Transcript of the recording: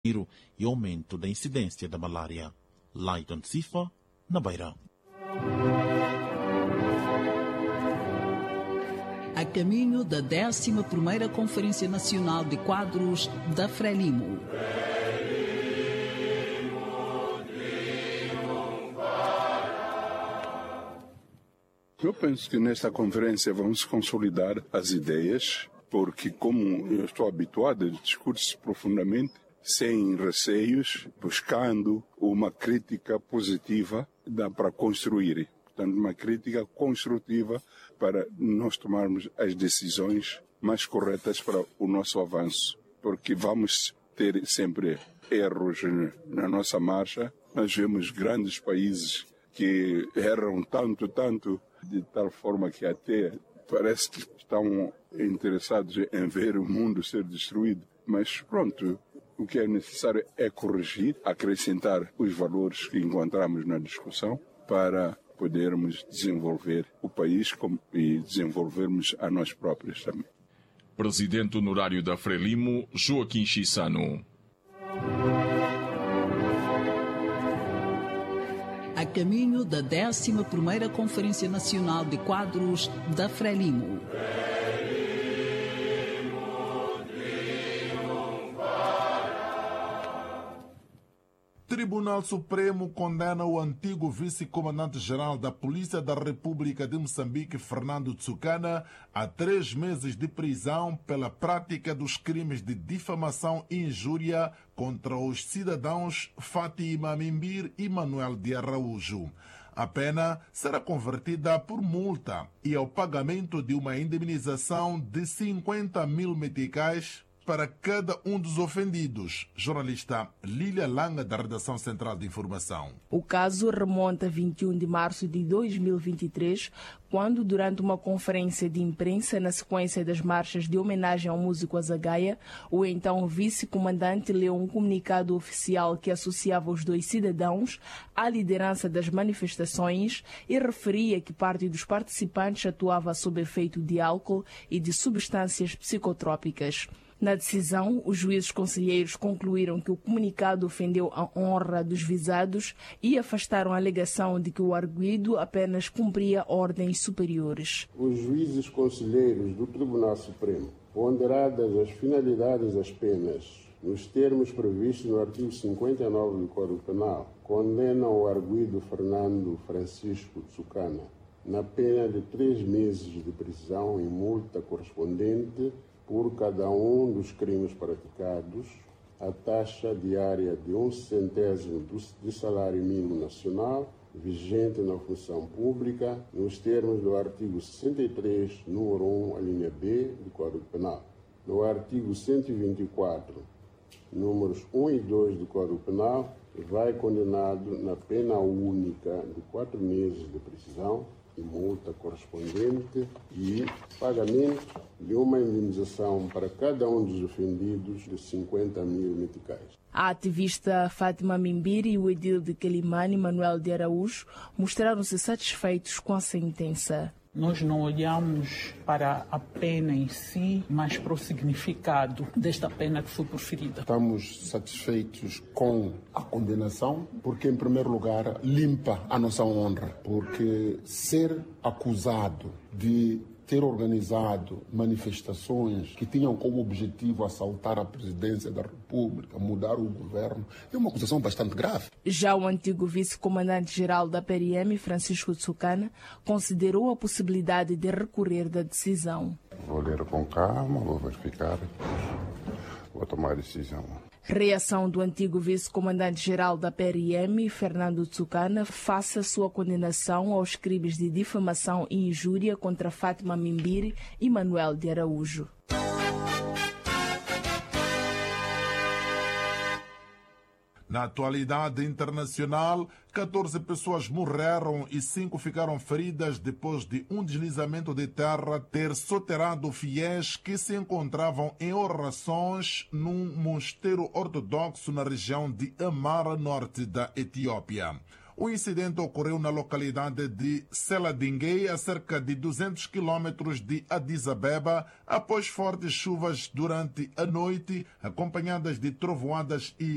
e aumento da incidência da malária. Laiton Sifa, na Beira. A caminho da 11ª Conferência Nacional de Quadros da Frelimo. Eu penso que nesta conferência vamos consolidar as ideias, porque como eu estou habituado a discursos profundamente, sem receios, buscando uma crítica positiva, dá para construir. Portanto, uma crítica construtiva para nós tomarmos as decisões mais corretas para o nosso avanço. Porque vamos ter sempre erros na nossa marcha. Nós vemos grandes países que erram tanto, de tal forma que até parece que estão interessados em ver o mundo ser destruído. Mas pronto, o que é necessário é corrigir, acrescentar os valores que encontramos na discussão para podermos desenvolver o país e desenvolvermos a nós próprios também. Presidente honorário da Frelimo, Joaquim Chissano. A caminho da 11ª Conferência Nacional de Quadros da Frelimo. Tribunal Supremo condena o antigo vice-comandante-geral da Polícia da República de Moçambique, Fernando Tsukana, a 3 meses de prisão pela prática dos crimes de difamação e injúria contra os cidadãos Fátima Mimbir e Manuel de Araújo. A pena será convertida por multa e ao pagamento de uma indemnização de 50 mil meticais para cada um dos ofendidos. Jornalista Lília Langa, da Redação Central de Informação. O caso remonta a 21 de março de 2023, quando, durante uma conferência de imprensa na sequência das marchas de homenagem ao músico Azagaia, o então vice-comandante leu um comunicado oficial que associava os dois cidadãos à liderança das manifestações e referia que parte dos participantes atuava sob efeito de álcool e de substâncias psicotrópicas. Na decisão, os juízes conselheiros concluíram que o comunicado ofendeu a honra dos visados e afastaram a alegação de que o arguido apenas cumpria ordens superiores. Os juízes conselheiros do Tribunal Supremo, ponderadas as finalidades das penas nos termos previstos no artigo 59 do Código Penal, condenam o arguido Fernando Francisco Tsukana na pena de 3 meses de prisão e multa correspondente por cada um dos crimes praticados, a taxa diária de 1/100 do salário mínimo nacional vigente na função pública, nos termos do artigo 63, número 1, a linha B do Código Penal. No artigo 124, números 1 e 2 do Código Penal, vai condenado na pena única de 4 meses de prisão e multa correspondente e pagamento de uma indemnização para cada um dos ofendidos de 50 mil meticais. A ativista Fátima Mimbir e o edil de Quelimane, Manuel de Araújo, mostraram-se satisfeitos com a sentença. Nós não olhamos para a pena em si, mas para o significado desta pena que foi proferida. Estamos satisfeitos com a condenação, porque, em primeiro lugar, limpa a nossa honra. Porque ser acusado de ter organizado manifestações que tinham como objetivo assaltar a presidência da República, mudar o governo, é uma acusação bastante grave. Já o antigo vice-comandante-geral da PRM, Francisco Tsukana, considerou a possibilidade de recorrer da decisão. Vou ler com calma, vou verificar, vou tomar a decisão. Reação do antigo vice-comandante-geral da PRM, Fernando Tsukana, face a sua condenação aos crimes de difamação e injúria contra Fátima Mimbir e Manuel de Araújo. Na atualidade internacional, 14 pessoas morreram e 5 ficaram feridas depois de um deslizamento de terra ter soterrado fiéis que se encontravam em orações num mosteiro ortodoxo na região de Amara, norte da Etiópia. O incidente ocorreu na localidade de Seladinguei, a cerca de 200 quilômetros de Addis Abeba, após fortes chuvas durante a noite, acompanhadas de trovoadas e